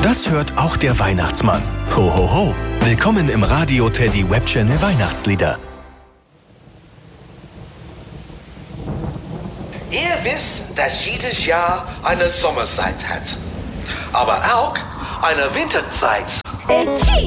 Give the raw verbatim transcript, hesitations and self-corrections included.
Das hört auch der Weihnachtsmann. Ho, ho, ho. Willkommen im Radio Teddy Web Channel Weihnachtslieder. Ihr wisst, dass jedes Jahr eine Sommerzeit hat. Aber auch eine Winterzeit.